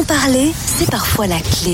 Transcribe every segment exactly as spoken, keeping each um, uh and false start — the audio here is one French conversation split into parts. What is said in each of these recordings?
En parler, c'est parfois la clé.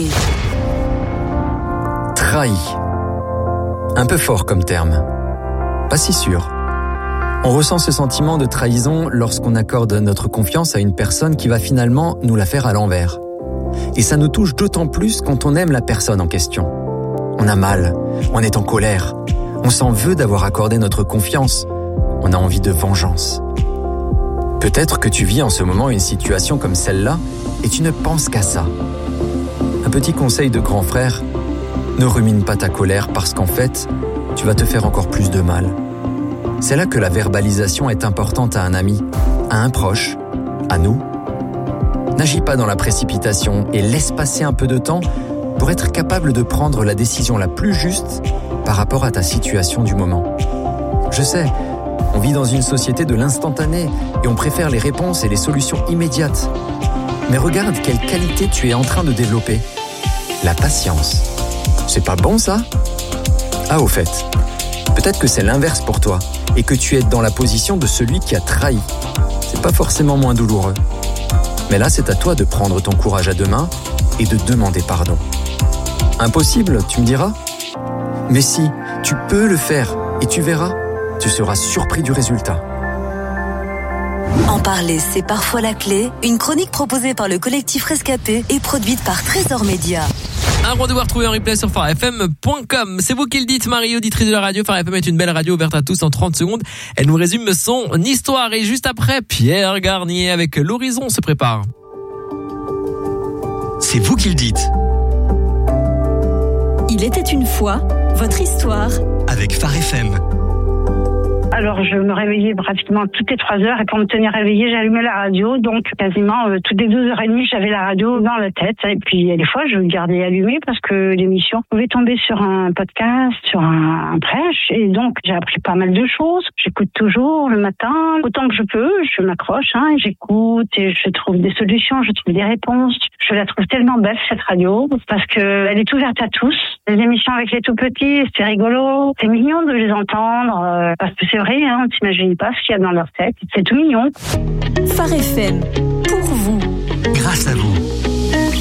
Trahi. Un peu fort comme terme. Pas si sûr. On ressent ce sentiment de trahison lorsqu'on accorde notre confiance à une personne qui va finalement nous la faire à l'envers. Et ça nous touche d'autant plus quand on aime la personne en question. On a mal, on est en colère, on s'en veut d'avoir accordé notre confiance, on a envie de vengeance. Peut-être que tu vis en ce moment une situation comme celle-là et tu ne penses qu'à ça. Un petit conseil de grand frère, ne rumine pas ta colère parce qu'en fait, tu vas te faire encore plus de mal. C'est là que la verbalisation est importante à un ami, à un proche, à nous. N'agis pas dans la précipitation et laisse passer un peu de temps pour être capable de prendre la décision la plus juste par rapport à ta situation du moment. Je sais, on vit dans une société de l'instantané et on préfère les réponses et les solutions immédiates. Mais regarde quelle qualité tu es en train de développer. La patience. C'est pas bon ça ? Ah au fait, peut-être que c'est l'inverse pour toi et que tu es dans la position de celui qui a trahi. C'est pas forcément moins douloureux. Mais là, c'est à toi de prendre ton courage à deux mains et de demander pardon. Impossible, tu me diras ? Mais si, tu peux le faire et tu verras, tu seras surpris du résultat. En parler, c'est parfois la clé. Une chronique proposée par le collectif Rescapé et produite par Trésor Média. Un rendez-vous à retrouver en replay sur phare f m point com. C'est vous qui le dites, Marie, auditrice de la radio. Phare F M est une belle radio ouverte à tous en trente secondes. Elle nous résume son histoire. Et juste après, Pierre Garnier avec l'horizon se prépare. C'est vous qui le dites. Il était une fois, votre histoire. Avec Phare F M. Alors je me réveillais pratiquement toutes les trois heures et pour me tenir réveillée, j'allumais la radio. Donc quasiment euh, toutes les douze heures trente, j'avais la radio dans la tête. Et puis des fois, je gardais allumée parce que l'émission pouvait tomber sur un podcast, sur un, un prêche. Et donc j'ai appris pas mal de choses. J'écoute toujours le matin, autant que je peux. Je m'accroche, hein, et j'écoute et je trouve des solutions, je trouve des réponses. Je la trouve tellement belle cette radio parce que elle est ouverte à tous. Les émissions avec les tout petits, c'est rigolo, c'est mignon de les entendre euh, parce que c'est vrai, hein, on t'imagine pas ce qu'il y a dans leur tête. C'est tout mignon. Phare F M, pour vous. Grâce à vous.